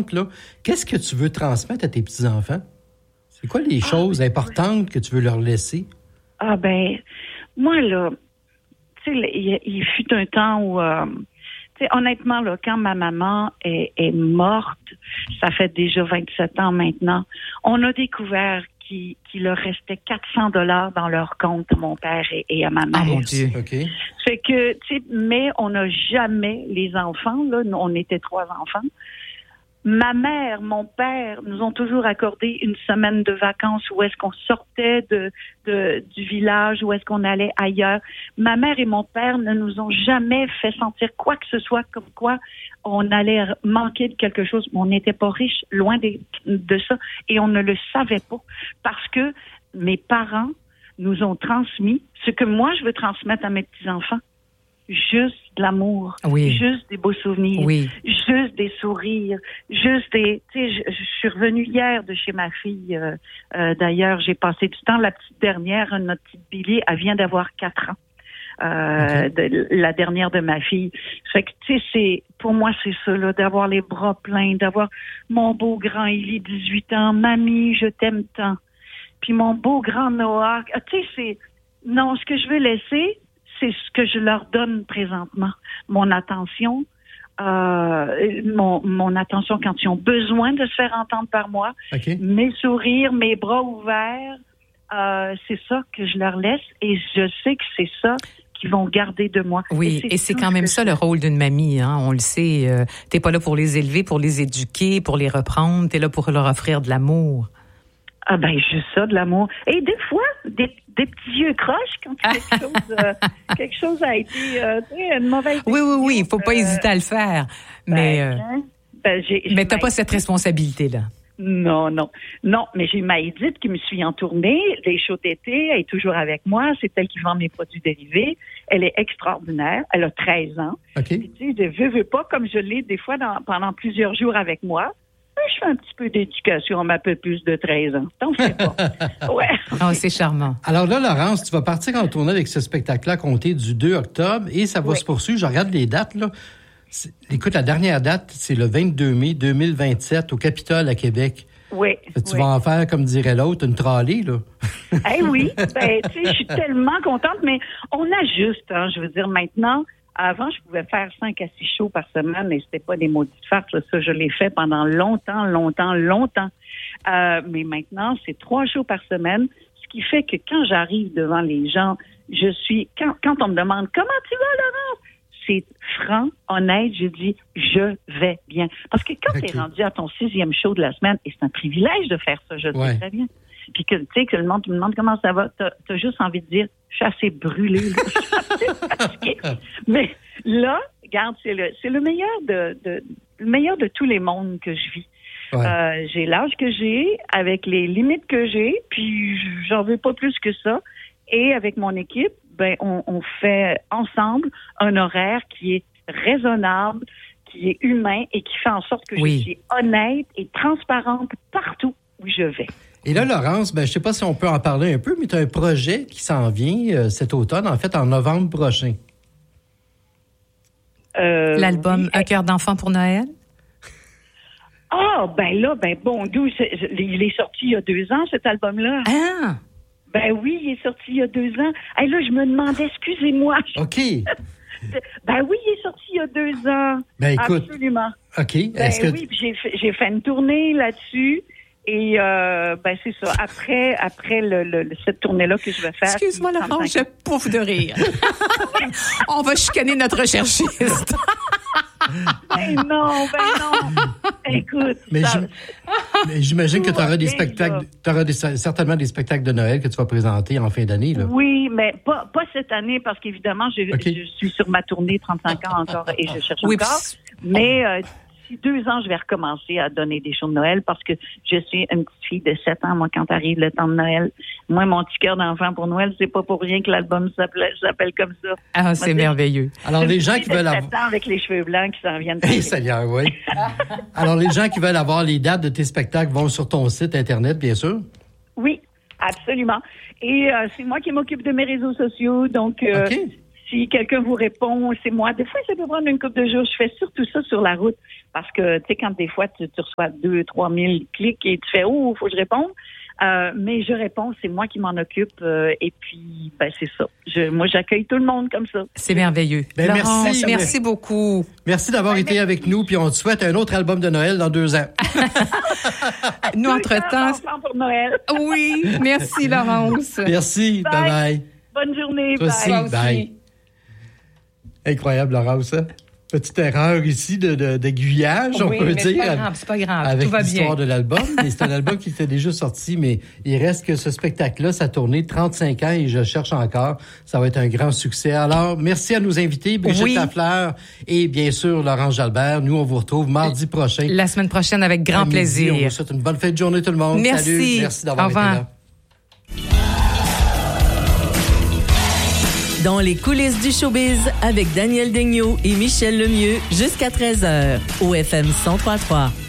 importantes, là. Qu'est-ce que tu veux transmettre à tes petits-enfants? C'est quoi les choses importantes que tu veux leur laisser? Ah ben, moi, là, tu sais, il fut un temps où... honnêtement, là, quand ma maman est morte, ça fait déjà 27 ans maintenant, on a découvert qu'il leur restait 400 $ dans leur compte, à mon père et à ma mère. Ah, mon Dieu. OK. Fait que, tu sais, mais on n'a jamais, les enfants, là, on était 3 enfants. Ma mère, mon père nous ont toujours accordé une semaine de vacances où est-ce qu'on sortait du village, où est-ce qu'on allait ailleurs. Ma mère et mon père ne nous ont jamais fait sentir quoi que ce soit comme quoi on allait manquer de quelque chose. On n'était pas riches, loin de ça, et on ne le savait pas parce que mes parents nous ont transmis ce que moi je veux transmettre à mes petits-enfants. Juste de l'amour, juste des beaux souvenirs, juste des sourires, juste des... Tu sais, je suis revenue hier de chez ma fille. D'ailleurs, j'ai passé du temps. La petite dernière, notre petite Billy, elle vient d'avoir 4 ans. La dernière de ma fille. Fait que, tu sais, pour moi, c'est ça, là, d'avoir les bras pleins, d'avoir mon beau grand Élie, 18 ans. Mamie, je t'aime tant. Puis mon beau grand Noah. Tu sais, non, ce que je veux laisser, c'est ce que je leur donne présentement. Mon attention, mon attention quand ils ont besoin de se faire entendre par moi. Okay. Mes sourires, mes bras ouverts, c'est ça que je leur laisse et je sais que c'est ça qu'ils vont garder de moi. Oui, et c'est quand même ça le rôle d'une mamie, hein. On le sait, t'es pas là pour les élever, pour les éduquer, pour les reprendre, t'es là pour leur offrir de l'amour. Ah ben, juste ça, de l'amour. Et des fois, des petits yeux croches quand quelque chose a été une mauvaise décision. Oui, il faut pas hésiter à le faire. Mais mais t'as pas cette responsabilité-là. Non, mais j'ai ma Edith qui me suit en tournée, les shows d'été, elle est toujours avec moi, c'est elle qui vend mes produits dérivés, elle est extraordinaire, elle a 13 ans. Okay. Puis, tu sais, je veux pas, comme je l'ai des fois pendant plusieurs jours avec moi, je fais un petit peu d'éducation à ma peu plus de 13 ans. T'en fais pas. Ouais. Oh, c'est charmant. Alors là, Laurence, tu vas partir en tournée avec ce spectacle-là à compter du 2 octobre et ça va se poursuivre. Je regarde les dates, là. Écoute, la dernière date, c'est le 22 mai 2027 au Capitole à Québec. Oui. Tu vas en faire, comme dirait l'autre, une tralée, là. Oui. Tu sais, je suis tellement contente, mais on ajuste, hein. Je veux dire, maintenant, avant, je pouvais faire 5 à 6 shows par semaine et c'était pas des maudites farces. Là. Ça, je l'ai fait pendant longtemps. Mais maintenant, c'est 3 shows par semaine, ce qui fait que quand j'arrive devant les gens, je suis... Quand on me demande « Comment tu vas, Laurence? » C'est franc, honnête, je dis « Je vais bien. » Parce que quand tu es rendu à ton 6e show de la semaine, et c'est un privilège de faire ça, je le sais très bien, puis que tu sais que le monde te demande comment ça va, t'as juste envie de dire je suis assez brûlée, je suis assez fatiguée. Mais là, regarde, c'est le meilleur de tous les mondes que je vis. Ouais. J'ai l'âge que j'ai, avec les limites que j'ai, puis j'en veux pas plus que ça. Et avec mon équipe, ben on fait ensemble un horaire qui est raisonnable, qui est humain et qui fait en sorte que je suis honnête et transparente partout où je vais. Et là, Laurence, je ne sais pas si on peut en parler un peu, mais tu as un projet qui s'en vient cet automne, en fait, en novembre prochain. L'album Un cœur d'enfant pour Noël? Ah, bon, d'où il est sorti il y a 2 ans, cet album-là. Ah! Ben oui, il est sorti il y a 2 ans. Hey, là, je me demandais, excusez-moi. OK. Ben oui, il est sorti il y a 2 ans. Ben écoute. Absolument. OK. Oui, puis j'ai fait une tournée là-dessus. Et c'est ça. Après cette tournée-là que je vais faire. Excuse-moi, Laurence, je pouffe de rire. On va chicaner notre recherchiste. Ben non. Écoute. Mais j'imagine que tu auras des spectacles, certainement des spectacles de Noël que tu vas présenter en fin d'année, là. Oui, mais pas cette année parce qu'évidemment, je suis sur ma tournée 35 ans encore et je cherche encore. Mais d'ici 2 ans, je vais recommencer à donner des shows de Noël parce que je suis une petite fille de 7 ans, moi, quand arrive le temps de Noël. Moi, mon petit cœur d'enfant pour Noël, c'est pas pour rien que l'album s'appelle comme ça. Ah, c'est merveilleux. Alors, les gens qui veulent avoir... 7 ans avec les cheveux blancs qui s'en viennent. Seigneur, oui. Alors, les gens qui veulent avoir les dates de tes spectacles vont sur ton site Internet, bien sûr? Oui, absolument. Et c'est moi qui m'occupe de mes réseaux sociaux, donc... si quelqu'un vous répond, c'est moi. Des fois, ça peut prendre une couple de jours. Je fais surtout ça sur la route parce que, tu sais, quand des fois, tu reçois 2-3 000 clics et tu fais « Oh, faut que je réponde ». Mais je réponds, c'est moi qui m'en occupe. Et puis, c'est ça. Moi, j'accueille tout le monde comme ça. C'est merveilleux. Laurence, merci beaucoup. Merci d'avoir été avec nous. Puis on te souhaite un autre album de Noël dans 2 ans. Nous, entre-temps... pour Noël. Oui, merci Laurence. Merci. Bye-bye. Bonne journée. Toi aussi. Bye. Incroyable, Laurence. Hein? Petite erreur ici d'aiguillage, on peut dire. C'est pas grave. Avec tout va l'histoire bien. de l'album. Et c'est un album qui était déjà sorti, mais il reste que ce spectacle-là, ça a tourné 35 ans et je cherche encore. Ça va être un grand succès. Alors, merci à nos invités, Brigitte Lafleur et bien sûr Laurence Jalbert. Nous, on vous retrouve mardi prochain. La semaine prochaine avec grand plaisir. On vous souhaite une bonne fin de journée tout le monde. Merci. Salut. Merci d'avoir été là. Dans les coulisses du showbiz avec Daniel Daigneault et Michel Lemieux jusqu'à 13h au FM 103.3.